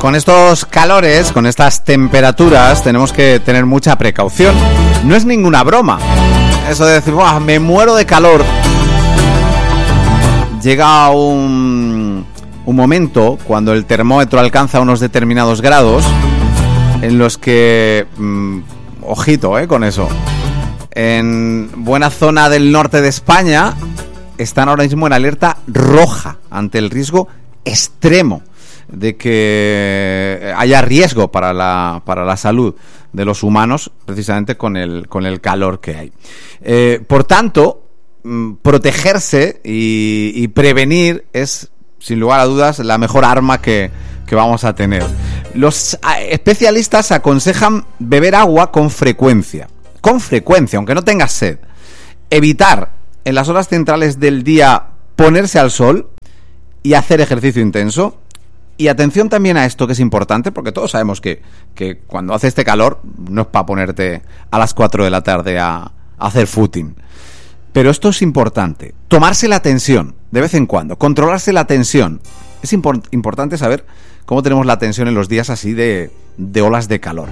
Con estos calores, con estas temperaturas, tenemos que tener mucha precaución. No es ninguna broma eso de decir, ¡buah, me muero de calor! Llega un momento cuando el termómetro alcanza unos determinados grados en los que, ojito, con eso, en buena zona del norte de España están ahora mismo en alerta roja ante el riesgo extremo de que haya riesgo para la salud de los humanos, precisamente con el calor que hay. Por tanto, protegerse y prevenir es, sin lugar a dudas, la mejor arma que vamos a tener. Los especialistas aconsejan beber agua con frecuencia, aunque no tengas sed. Evitar en las horas centrales del día ponerse al sol y hacer ejercicio intenso. Y atención también a esto, que es importante, porque todos sabemos que cuando hace este calor no es para ponerte a las 4 de la tarde a hacer footing. Pero esto es importante. Tomarse la tensión de vez en cuando, controlarse la tensión. Es importante saber cómo tenemos la tensión en los días así de olas de calor.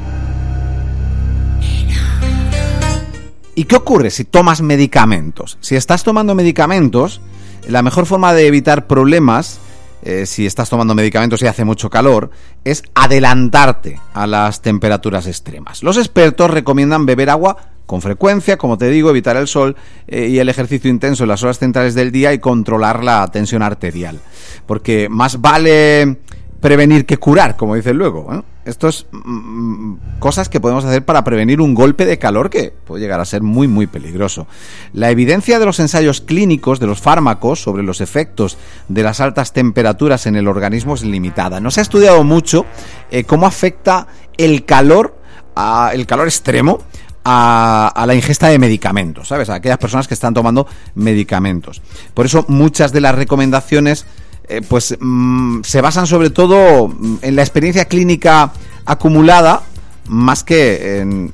¿Y qué ocurre si tomas medicamentos? Si estás tomando medicamentos, la mejor forma de evitar problemas, si estás tomando medicamentos y hace mucho calor, es adelantarte a las temperaturas extremas. Los expertos recomiendan beber agua con frecuencia, como te digo, evitar el sol y el ejercicio intenso en las horas centrales del día y controlar la tensión arterial. Porque más vale prevenir que curar, como dicen luego, Esto es cosas que podemos hacer para prevenir un golpe de calor que puede llegar a ser muy, muy peligroso. La evidencia de los ensayos clínicos de los fármacos sobre los efectos de las altas temperaturas en el organismo es limitada. No se ha estudiado mucho cómo afecta el calor extremo a la ingesta de medicamentos, ¿sabes? A aquellas personas que están tomando medicamentos. Por eso muchas de las recomendaciones se basan sobre todo en la experiencia clínica acumulada, más que en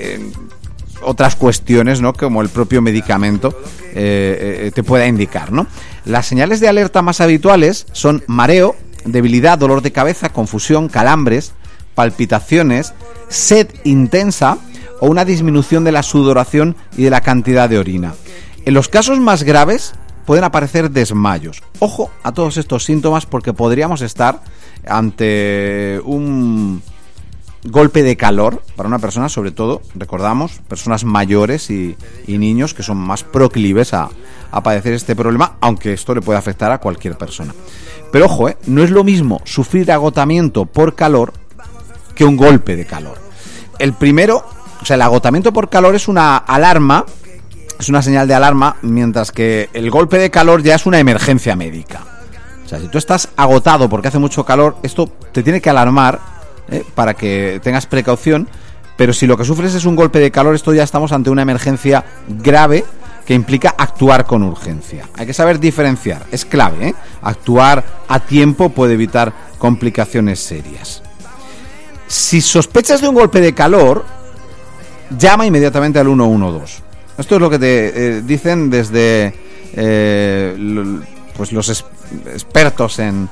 otras cuestiones, ¿no?, como el propio medicamento te pueda indicar, ¿no? Las señales de alerta más habituales son mareo, debilidad, dolor de cabeza, confusión, calambres, palpitaciones, sed intensa o una disminución de la sudoración y de la cantidad de orina. En los casos más graves pueden aparecer desmayos. Ojo a todos estos síntomas, porque podríamos estar ante un golpe de calor para una persona, sobre todo, recordamos, personas mayores y niños que son más proclives a padecer este problema, aunque esto le puede afectar a cualquier persona. Pero ojo, no es lo mismo sufrir agotamiento por calor que un golpe de calor. El agotamiento por calor es una alarma, es una señal de alarma, mientras que el golpe de calor ya es una emergencia médica. O sea, si tú estás agotado porque hace mucho calor, esto te tiene que alarmar para que tengas precaución, pero si lo que sufres es un golpe de calor, esto ya estamos ante una emergencia grave que implica actuar con urgencia. Hay que saber diferenciar, es clave, Actuar a tiempo puede evitar complicaciones serias. Si sospechas de un golpe de calor, llama inmediatamente al 112. Esto es lo que te dicen desde los expertos en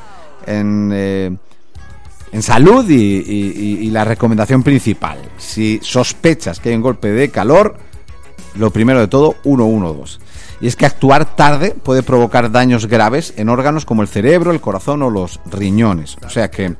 salud y la recomendación principal. Si sospechas que hay un golpe de calor, lo primero de todo, 112. Y es que actuar tarde puede provocar daños graves en órganos como el cerebro, el corazón o los riñones. O sea que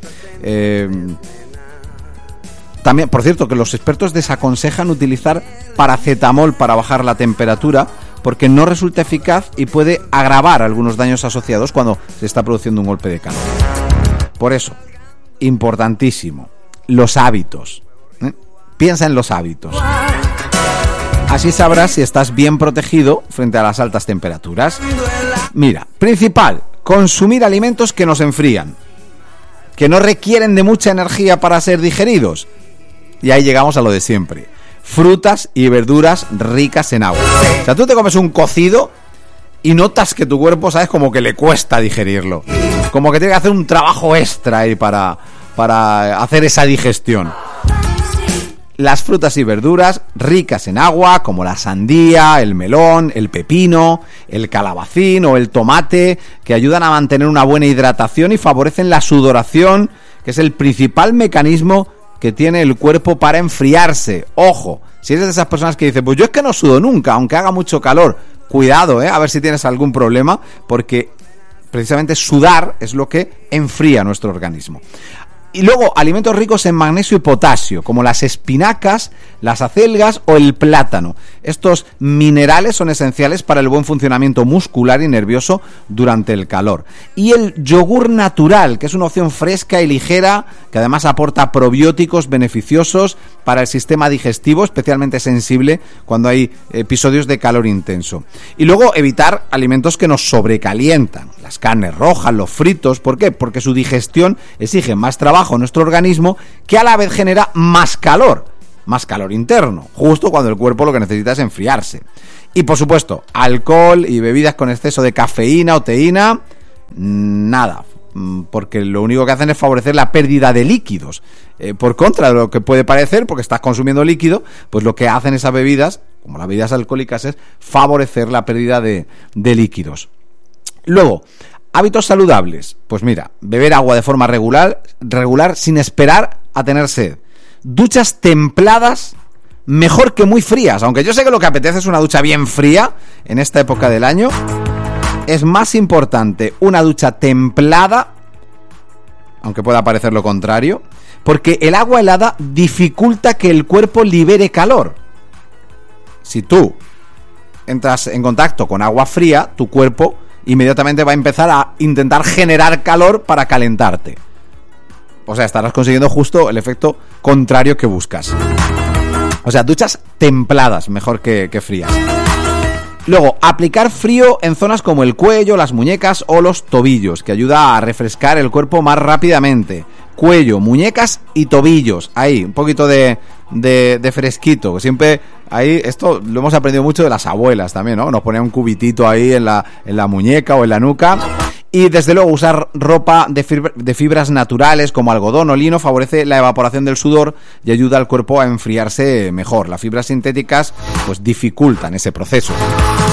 también, por cierto, que los expertos desaconsejan utilizar paracetamol para bajar la temperatura, porque no resulta eficaz y puede agravar algunos daños asociados cuando se está produciendo un golpe de calor. Por eso, importantísimo, los hábitos. Piensa en los hábitos. Así sabrás si estás bien protegido frente a las altas temperaturas. Mira, principal, consumir alimentos que nos enfrían, que no requieren de mucha energía para ser digeridos. Y ahí llegamos a lo de siempre. Frutas y verduras ricas en agua. O sea, tú te comes un cocido y notas que tu cuerpo, ¿sabes?, como que le cuesta digerirlo. Como que tiene que hacer un trabajo extra ahí para hacer esa digestión. Las frutas y verduras ricas en agua, como la sandía, el melón, el pepino, el calabacín o el tomate, que ayudan a mantener una buena hidratación y favorecen la sudoración, que es el principal mecanismo que tiene el cuerpo para enfriarse. Ojo, si eres de esas personas que dicen, pues yo es que no sudo nunca, aunque haga mucho calor, cuidado, a ver si tienes algún problema, porque precisamente sudar es lo que enfría nuestro organismo. Y luego, alimentos ricos en magnesio y potasio, como las espinacas, las acelgas o el plátano. Estos minerales son esenciales para el buen funcionamiento muscular y nervioso durante el calor. Y el yogur natural, que es una opción fresca y ligera, que además aporta probióticos beneficiosos para el sistema digestivo, especialmente sensible cuando hay episodios de calor intenso. Y luego, evitar alimentos que nos sobrecalientan. Las carnes rojas, los fritos. ¿Por qué? Porque su digestión exige más trabajo en nuestro organismo, que a la vez genera más calor interno, justo cuando el cuerpo lo que necesita es enfriarse. Y por supuesto, alcohol y bebidas con exceso de cafeína o teína, nada, porque lo único que hacen es favorecer la pérdida de líquidos. Por contra de lo que puede parecer, porque estás consumiendo líquido, pues lo que hacen esas bebidas, como las bebidas alcohólicas, es favorecer la pérdida de líquidos. Luego, hábitos saludables. Pues mira, beber agua de forma regular sin esperar a tener sed. Duchas templadas, mejor que muy frías. Aunque yo sé que lo que apetece es una ducha bien fría en esta época del año, es más importante una ducha templada, aunque pueda parecer lo contrario, porque el agua helada dificulta que el cuerpo libere calor. Si tú entras en contacto con agua fría, tu cuerpo inmediatamente va a empezar a intentar generar calor para calentarte. O sea, estarás consiguiendo justo el efecto contrario que buscas. O sea, duchas templadas, mejor que frías. Luego, aplicar frío en zonas como el cuello, las muñecas o los tobillos, que ayuda a refrescar el cuerpo más rápidamente. Cuello, muñecas y tobillos. Ahí, un poquito de fresquito. Siempre ahí, esto lo hemos aprendido mucho de las abuelas también, ¿no? Nos ponían un cubitito ahí en la muñeca o en la nuca. Y desde luego usar ropa de fibras naturales como algodón o lino favorece la evaporación del sudor y ayuda al cuerpo a enfriarse mejor. Las fibras sintéticas pues dificultan ese proceso.